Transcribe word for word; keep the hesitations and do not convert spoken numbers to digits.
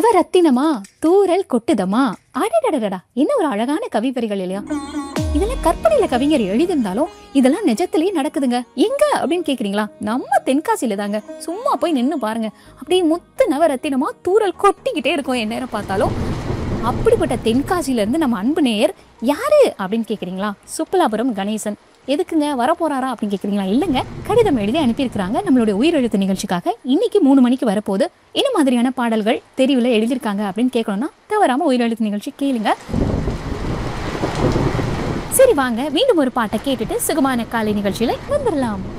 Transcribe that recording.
நவரத்தினமா தூரல் கொட்டுதமா. அடடடடா, என்ன ஒரு அழகான கவி வரிகள் இல்லையா? இதெல்லாம் கற்பனையில கவிஞர் எழுதியிருந்தாலும் இதெல்லாம் நிஜத்திலேயே நடக்குதுங்க. எங்க அப்படின்னு கேக்குறீங்களா? நம்ம தென்காசியில தாங்க. சும்மா போய் நின்னு பாருங்க, அப்படியே முத்து நவரத்தினமா தூரல் கொட்டிக்கிட்டே இருக்கும் என் நேரம் பார்த்தாலும். அப்படிப்பட்ட தென்காசியில இருந்து நம்ம அன்பு நேயர் யாரு அப்படின்னு கேக்குறீங்களா? சுப்பலாபுரம் கணேசன். எதுக்குங்க வரப்போறாரா அப்படின்னு கேக்குறீங்களா? இல்லைங்க, கடிதம் எழுதி அனுப்பியிருக்கிறாங்க நம்மளுடைய உயிரெழுத்து நிகழ்ச்சிக்காக. இன்னைக்கு மூணு மணிக்கு வரப்போது என்ன மாதிரியான பாடல்கள் தெரிவுல எழுதியிருக்காங்க அப்படின்னு கேட்கணும்னா தவறாம உயிரெழுத்து நிகழ்ச்சி கேளுங்க. சரி வாங்க, மீண்டும் ஒரு பாட்டை கேட்டுட்டு சுகமான காலை நிகழ்ச்சியில வந்துடலாம்.